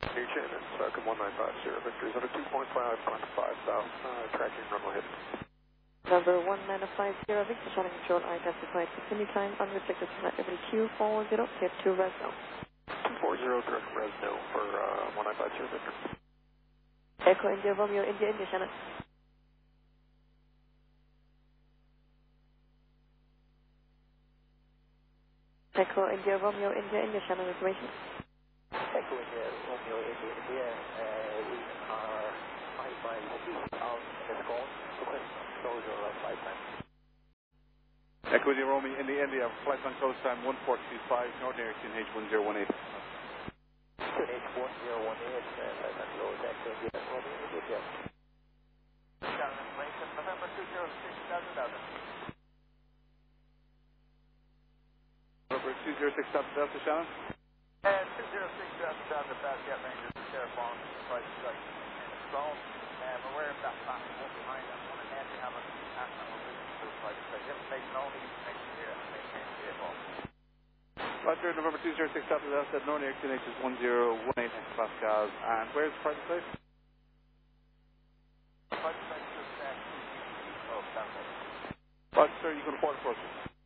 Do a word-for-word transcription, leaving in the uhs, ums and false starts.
New Shannon, Falcon one nine five zero, Victor is under two point five, climb five south, uh, tracking runway heading. Number one nine five zero, Victor Shannon Control, identified. Continue time, unrestricted flight level Q four zero, get to Resno. two four zero, direct from Resno for uh, one nine five zero, Victor. Echo India Romeo, India, India Shannon. Echo India Romeo, India, India Shannon information. Echo India Romeo, India, India, uh, we are five miles east of Escort, request close your uh, flight time. Echo India Romeo, India, India, flight on close time one four two five, Northern Air, Q N H one zero one eight. Q N H one zero one eight, uh, flight on close, Echo India Romeo, India. Shannon information, November two zero six, Delta Delta. November two zero six, Delta Delta, Shannon. And two zero six, Delta Delta, fast jet Rangers, Terraform, price of strike, and it's wrong. Um, aware of that fact, one behind us, one ahead, we have a action on business for the price of strike. Information only, information here, and maintain the vehicle. Roger, November two zero six, Delta Delta, Northern Air, Q N H is one zero one eight hectopascals, and where's the private site? Price of strike, just uh, oh, down there. Roger, sir, you can afford approach.